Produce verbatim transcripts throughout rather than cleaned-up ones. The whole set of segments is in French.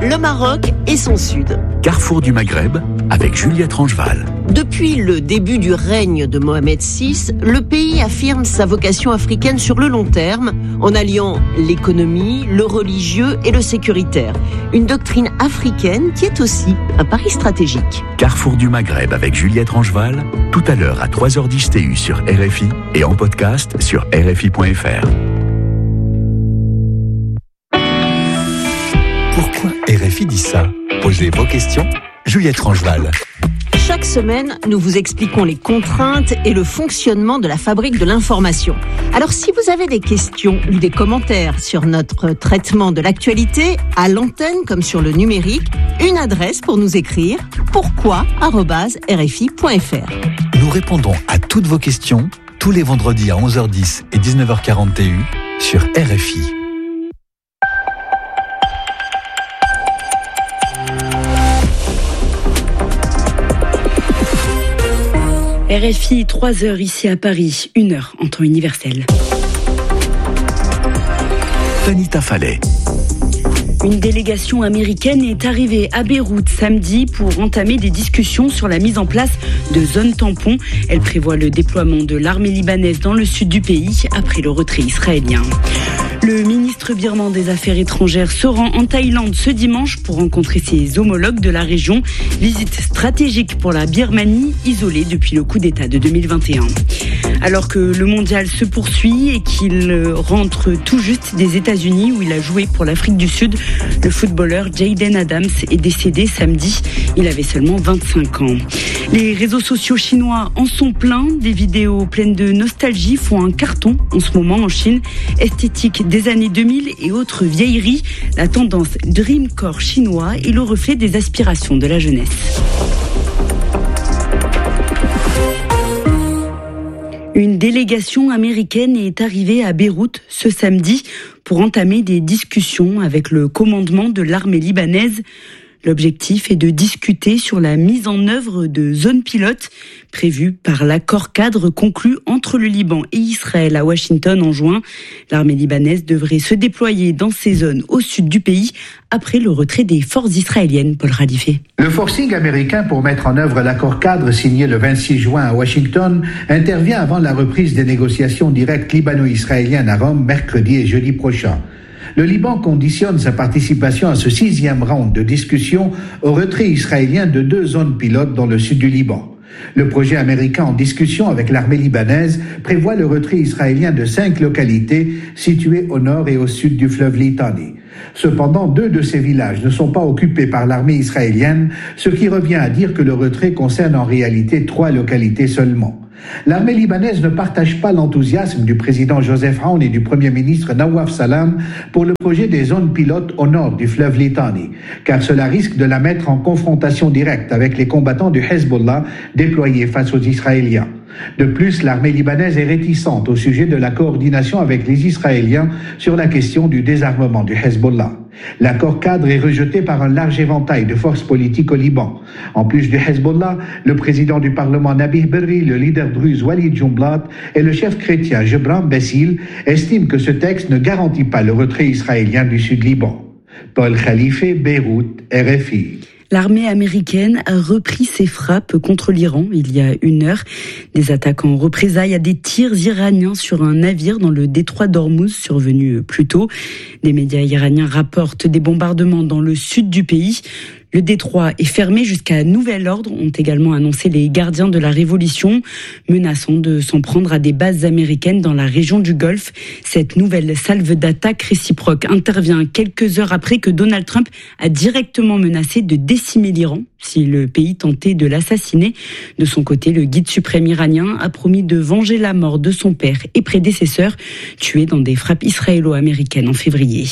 le Maroc et son sud. Carrefour du Maghreb avec Juliette Rangeval. Depuis le début du règne de Mohamed six, le pays affirme sa vocation africaine sur le long terme en alliant l'économie, le religieux et le sécuritaire. Une doctrine africaine qui est aussi un pari stratégique. Carrefour du Maghreb avec Juliette Rangeval, tout à l'heure à trois heures dix T U sur R F I et en podcast sur R F I point F R. Pourquoi R F I dit ça? Posez vos questions, Juliette Rangeval. Chaque semaine, nous vous expliquons les contraintes et le fonctionnement de la fabrique de l'information. Alors si vous avez des questions ou des commentaires sur notre traitement de l'actualité, à l'antenne comme sur le numérique, une adresse pour nous écrire, pourquoi arobase R F I point F R. Nous répondons à toutes vos questions tous les vendredis à onze heures dix et dix-neuf heures quarante T U sur R F I. R F I, trois heures ici à Paris, une heure en temps universel. Tanita Fallet. Une délégation américaine est arrivée à Beyrouth samedi pour entamer des discussions sur la mise en place de zones tampons. Elle prévoit le déploiement de l'armée libanaise dans le sud du pays après le retrait israélien. Le ministre birman des Affaires étrangères se rend en Thaïlande ce dimanche pour rencontrer ses homologues de la région. Visite stratégique pour la Birmanie, isolée depuis le coup d'État de deux mille vingt et un. Alors que le mondial se poursuit et qu'il rentre tout juste des États-Unis où il a joué pour l'Afrique du Sud, le footballeur Jayden Adams est décédé samedi. Il avait seulement vingt-cinq ans. Les réseaux sociaux chinois en sont pleins. Des vidéos pleines de nostalgie font un carton en ce moment en Chine. Esthétique des années deux mille et autres vieilleries, la tendance Dreamcore chinois est le reflet des aspirations de la jeunesse. Une délégation américaine est arrivée à Beyrouth ce samedi pour entamer des discussions avec le commandement de l'armée libanaise. L'objectif est de discuter sur la mise en œuvre de zones pilotes prévues par l'accord cadre conclu entre le Liban et Israël à Washington en juin. L'armée libanaise devrait se déployer dans ces zones au sud du pays après le retrait des forces israéliennes. Paul Radifé. Le forcing américain pour mettre en œuvre l'accord cadre signé le vingt-six juin à Washington intervient avant la reprise des négociations directes libano-israéliennes à Rome mercredi et jeudi prochain. Le Liban conditionne sa participation à ce sixième round de discussion au retrait israélien de deux zones pilotes dans le sud du Liban. Le projet américain en discussion avec l'armée libanaise prévoit le retrait israélien de cinq localités situées au nord et au sud du fleuve Litani. Cependant, deux de ces villages ne sont pas occupés par l'armée israélienne, ce qui revient à dire que le retrait concerne en réalité trois localités seulement. L'armée libanaise ne partage pas l'enthousiasme du président Joseph Aoun et du premier ministre Nawaf Salam pour le projet des zones pilotes au nord du fleuve Litani, car cela risque de la mettre en confrontation directe avec les combattants du Hezbollah déployés face aux Israéliens. De plus, l'armée libanaise est réticente au sujet de la coordination avec les Israéliens sur la question du désarmement du Hezbollah. L'accord cadre est rejeté par un large éventail de forces politiques au Liban. En plus du Hezbollah, le président du Parlement Nabih Berri, le leader druze Walid Jumblat et le chef chrétien Gebran Bessil estiment que ce texte ne garantit pas le retrait israélien du Sud-Liban. Paul Khalife, Beyrouth, R F I. L'armée américaine a repris ses frappes contre l'Iran il y a une heure. Des attaques en représailles à des tirs iraniens sur un navire dans le détroit d'Ormuz survenu plus tôt. Les médias iraniens rapportent des bombardements dans le sud du pays. Le détroit est fermé jusqu'à nouvel ordre, ont également annoncé les gardiens de la révolution, menaçant de s'en prendre à des bases américaines dans la région du Golfe. Cette nouvelle salve d'attaques réciproques intervient quelques heures après que Donald Trump a directement menacé de décimer l'Iran si le pays tentait de l'assassiner. De son côté, le guide suprême iranien a promis de venger la mort de son père et prédécesseur, tués dans des frappes israélo-américaines en février.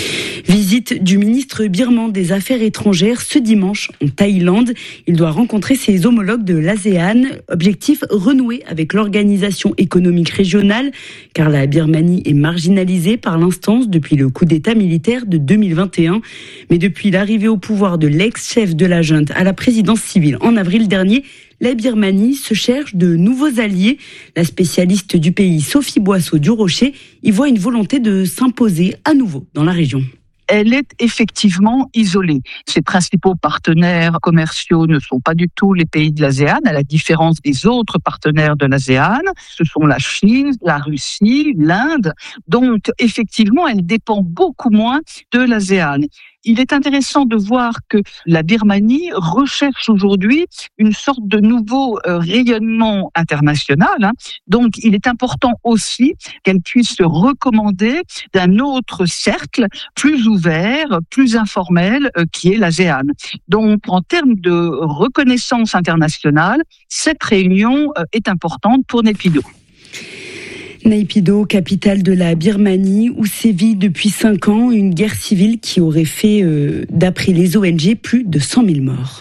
Visite du ministre birman des Affaires étrangères ce dimanche en Thaïlande. Il doit rencontrer ses homologues de l'ASEAN. Objectif, renouer avec l'organisation économique régionale, car la Birmanie est marginalisée par l'instance depuis le coup d'État militaire de deux mille vingt et un. Mais depuis l'arrivée au pouvoir de l'ex-chef de la junte à la présidence civile en avril dernier, la Birmanie se cherche de nouveaux alliés. La spécialiste du pays, Sophie Boisseau du Rocher, y voit une volonté de s'imposer à nouveau dans la région. elle est effectivement isolée. Ses principaux partenaires commerciaux ne sont pas du tout les pays de l'ASEAN, à la différence des autres partenaires de l'ASEAN. Ce sont la Chine, la Russie, l'Inde. Donc, effectivement, elle dépend beaucoup moins de l'ASEAN. Il est intéressant de voir que la Birmanie recherche aujourd'hui une sorte de nouveau euh, rayonnement international. Hein. Donc, il est important aussi qu'elle puisse se recommander d'un autre cercle plus ouvert, plus informel, euh, qui est l'ASEAN. Donc, en termes de reconnaissance internationale, cette réunion euh, est importante pour Naypyidaw. Naypyidaw, capitale de la Birmanie, où sévit depuis cinq ans une guerre civile qui aurait fait, euh, d'après les O N G, plus de cent mille morts.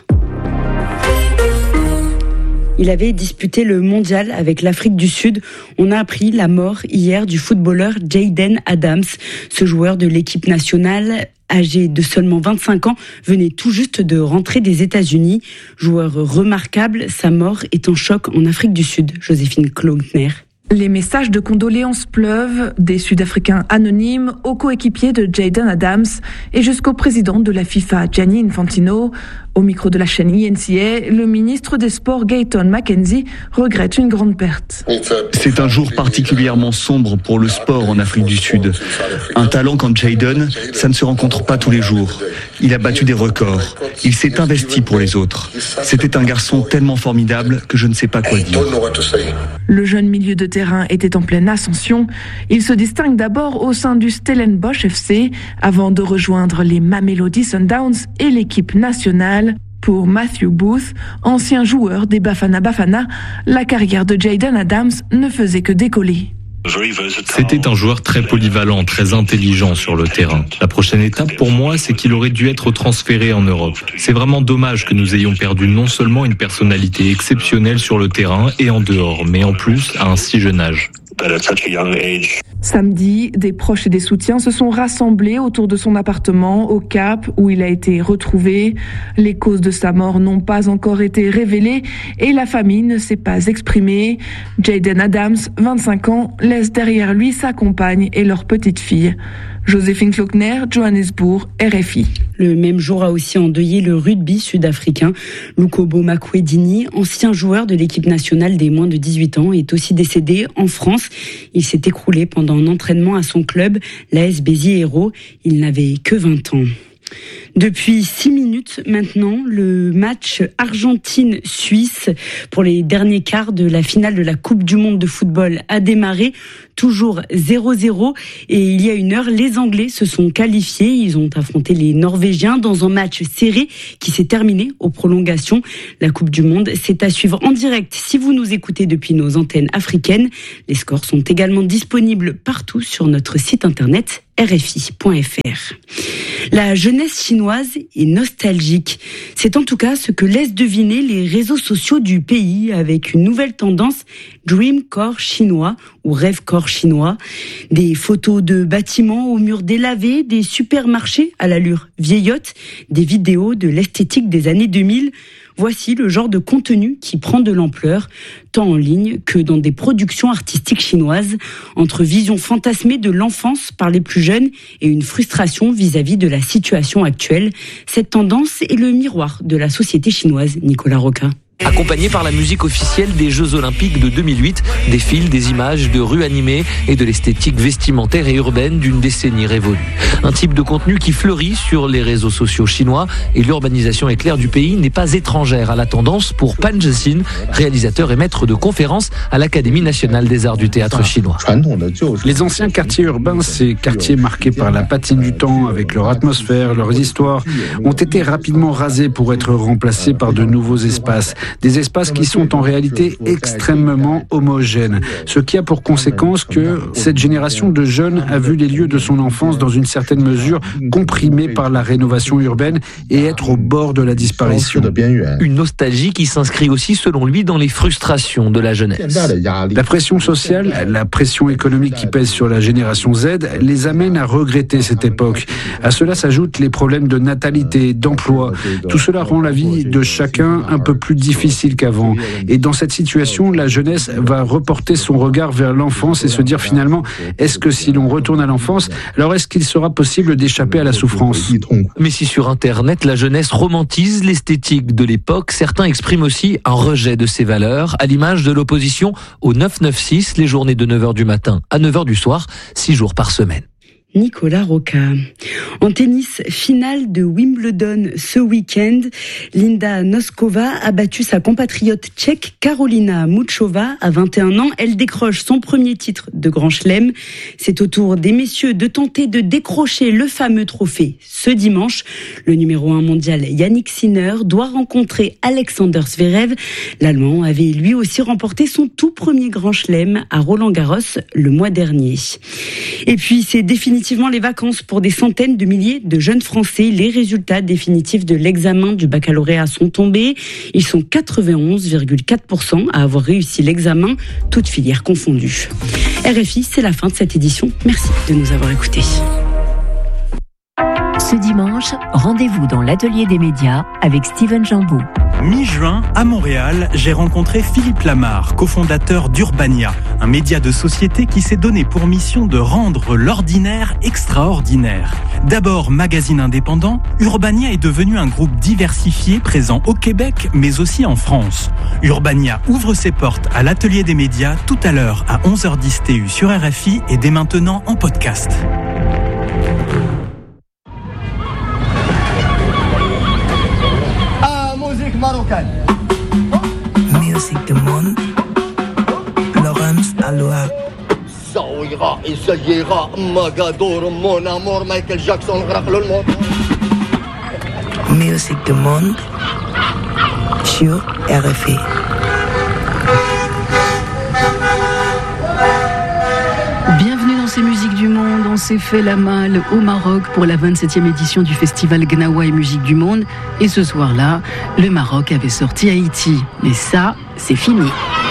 Il avait disputé le mondial avec l'Afrique du Sud. On a appris la mort hier du footballeur Jayden Adams. Ce joueur de l'équipe nationale, âgé de seulement vingt-cinq ans, venait tout juste de rentrer des États-Unis. Joueur remarquable, sa mort est un choc en Afrique du Sud. Joséphine Klogner. Les messages de condoléances pleuvent, des Sud-Africains anonymes aux coéquipiers de Jayden Adams et jusqu'au président de la FIFA, Gianni Infantino. Au micro de la chaîne E N C A, le ministre des Sports, Gayton McKenzie, regrette une grande perte. C'est un jour particulièrement sombre pour le sport en Afrique du Sud. Un talent comme Jayden, ça ne se rencontre pas tous les jours. Il a battu des records. Il s'est investi pour les autres. C'était un garçon tellement formidable que je ne sais pas quoi dire. Le jeune milieu de terrain était en pleine ascension. Il se distingue d'abord au sein du Stellenbosch F C avant de rejoindre les Mamelodi Sundowns et l'équipe nationale. Pour Matthew Booth, ancien joueur des Bafana Bafana, la carrière de Jayden Adams ne faisait que décoller. C'était un joueur très polyvalent, très intelligent sur le terrain. La prochaine étape pour moi, c'est qu'il aurait dû être transféré en Europe. C'est vraiment dommage que nous ayons perdu non seulement une personnalité exceptionnelle sur le terrain et en dehors, mais en plus à un si jeune âge. Samedi, des proches et des soutiens se sont rassemblés autour de son appartement au Cap où il a été retrouvé. Les causes de sa mort n'ont pas encore été révélées et la famille ne s'est pas exprimée. Jayden Adams, vingt-cinq ans, laisse derrière lui sa compagne et leur petite fille. Joséphine Klogner, Johannesburg, R F I. Le même jour a aussi endeuillé le rugby sud-africain. Lukobo Makwedini, ancien joueur de l'équipe nationale des moins de dix-huit ans, est aussi décédé en France. Il s'est écroulé pendant un entraînement à son club, l'A S Béziers Hérault. Il n'avait que vingt ans. Depuis six minutes maintenant, le match Argentine-Suisse pour les derniers quarts de la finale de la Coupe du Monde de football a démarré. Toujours zéro zéro. Et il y a une heure, les Anglais se sont qualifiés. Ils ont affronté les Norvégiens dans un match serré qui s'est terminé aux prolongations. La Coupe du Monde, c'est à suivre en direct si vous nous écoutez depuis nos antennes africaines. Les scores sont également disponibles partout sur notre site internet R F I point F R. La jeunesse chinoise est nostalgique. C'est en tout cas ce que laissent deviner les réseaux sociaux du pays avec une nouvelle tendance Dream Core chinois ou rêve corps chinois. Des photos de bâtiments aux murs délavés, des supermarchés à l'allure vieillotte, des vidéos de l'esthétique des années deux mille. Voici le genre de contenu qui prend de l'ampleur, tant en ligne que dans des productions artistiques chinoises, entre vision fantasmée de l'enfance par les plus jeunes et une frustration vis-à-vis de la situation actuelle. Cette tendance est le miroir de la société chinoise, Nicolas Roca. Accompagné par la musique officielle des Jeux Olympiques de deux mille huit, des fils, des images de rues animées et de l'esthétique vestimentaire et urbaine d'une décennie révolue. Un type de contenu qui fleurit sur les réseaux sociaux chinois et l'urbanisation éclair du pays n'est pas étrangère à la tendance pour Pan Zhexin, réalisateur et maître de conférences à l'Académie nationale des arts du théâtre chinois. Les anciens quartiers urbains, ces quartiers marqués par la patine du temps, avec leur atmosphère, leurs histoires, ont été rapidement rasés pour être remplacés par de nouveaux espaces. Des espaces qui sont en réalité extrêmement homogènes. Ce qui a pour conséquence que cette génération de jeunes a vu les lieux de son enfance dans une certaine mesure comprimés par la rénovation urbaine et être au bord de la disparition. Une nostalgie qui s'inscrit aussi selon lui dans les frustrations de la jeunesse. La pression sociale, la pression économique qui pèse sur la génération Z les amène à regretter cette époque. À cela s'ajoutent les problèmes de natalité, d'emploi. Tout cela rend la vie de chacun un peu plus difficile difficile qu'avant. Et dans cette situation, la jeunesse va reporter son regard vers l'enfance et se dire finalement, est-ce que si l'on retourne à l'enfance, alors est-ce qu'il sera possible d'échapper à la souffrance ? Mais si sur Internet, la jeunesse romantise l'esthétique de l'époque, certains expriment aussi un rejet de ces valeurs, à l'image de l'opposition au neuf neuf six, les journées de neuf heures du matin à neuf heures du soir, six jours par semaine. Nicolas Roca. En tennis, finale de Wimbledon ce week-end, Linda Noskova a battu sa compatriote tchèque Karolina Muchova à vingt et un ans. Elle décroche son premier titre de Grand Chelem. C'est au tour des messieurs de tenter de décrocher le fameux trophée ce dimanche. Le numéro un mondial Yannick Sinner doit rencontrer Alexander Zverev. L'Allemand avait lui aussi remporté son tout premier Grand Chelem à Roland-Garros le mois dernier. Et puis c'est définitivement les vacances pour des centaines de milliers de jeunes Français. Les résultats définitifs de l'examen du baccalauréat sont tombés. Ils sont quatre-vingt-onze virgule quatre pour cent à avoir réussi l'examen, toutes filières confondues. R F I, c'est la fin de cette édition. Merci de nous avoir écoutés. Ce dimanche, rendez-vous dans l'atelier des médias avec Steven Jambeau. Mi-juin, à Montréal, j'ai rencontré Philippe Lamarre, cofondateur d'Urbania, un média de société qui s'est donné pour mission de rendre l'ordinaire extraordinaire. D'abord magazine indépendant, Urbania est devenu un groupe diversifié présent au Québec, mais aussi en France. Urbania ouvre ses portes à l'atelier des médias tout à l'heure à onze heures dix T U sur R F I et dès maintenant en podcast. Marocaine. Musique du monde. Laurence Aloha. Ça ira et ça ira. Magadour, mon amour, Michael Jackson, le monde. Musique du monde. Sur R F I. Bienvenue dans ces musiques du monde. On s'est fait la malle au Maroc pour la vingt-septième édition du festival Gnawa et musique du monde. Et ce soir-là, le Maroc avait sorti Haïti. Mais ça, c'est fini.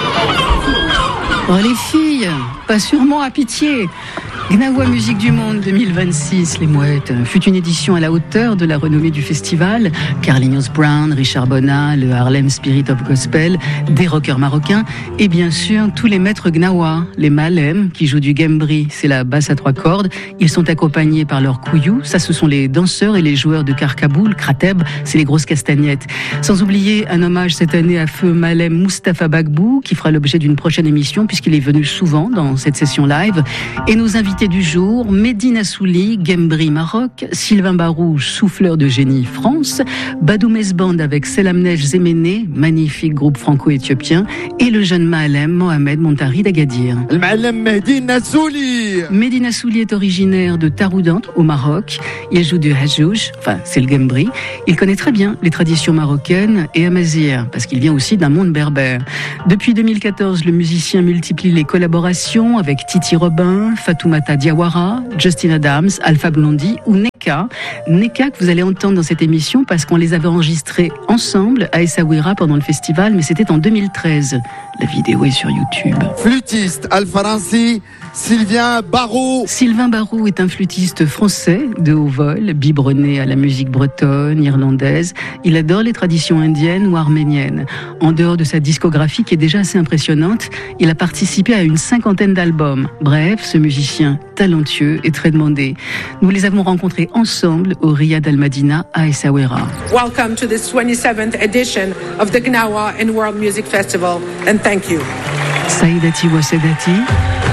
Oh les filles, pas sur moi, pitié. Gnawa Musique du Monde deux mille vingt-six, les mouettes, fut une édition à la hauteur de la renommée du festival. Carlinhos Brown, Richard Bona, le Harlem Spirit of Gospel, des rockers marocains et bien sûr tous les maîtres Gnawa, les Malem qui jouent du gembri, c'est la basse à trois cordes. Ils sont accompagnés par leurs kouyou, ça ce sont les danseurs et les joueurs de karkaboul, krateb, c'est les grosses castagnettes. Sans oublier un hommage cette année à feu Malem Moustapha Bagbou qui fera l'objet d'une prochaine émission puisqu'il est venu souvent dans cette session live. Et nos invités du jour, Medina Souli, Gembri Maroc, Sylvain Barou, souffleur de génie France, Badou Mesband avec Selamnej Zemene, magnifique groupe franco-éthiopien, et le jeune Mahalem Mohamed Montari d'Agadir. Medina Souli. Medina Souli est originaire de Taroudant au Maroc. Il joue du hajouj, enfin c'est le Gembri. Il connaît très bien les traditions marocaines et amazières, parce qu'il vient aussi d'un monde berbère. Depuis deux mille quatorze, le musicien multiplie les collaborations avec Titi Robin, Fatoumata Diawara, Justin Adams, Alpha Blondy ou Neka. Neka que vous allez entendre dans cette émission parce qu'on les avait enregistrés ensemble à Essaouira pendant le festival, mais c'était en deux mille treize. La vidéo est sur YouTube. Flûtiste, Al-Faransi, Sylvain Barou. Sylvain Barou est un flûtiste français de haut vol, biberonné à la musique bretonne, irlandaise. Il adore les traditions indiennes ou arméniennes. En dehors de sa discographie qui est déjà assez impressionnante, il a participé à une cinquantaine d'albums. Bref, ce musicien talentueux et très demandé. Nous les avons rencontrés ensemble au Riyad Al Madina à Essaouira. Welcome to this twenty-seventh edition of the Gnawa and World Music Festival and thank you. Saïdati Wassadati.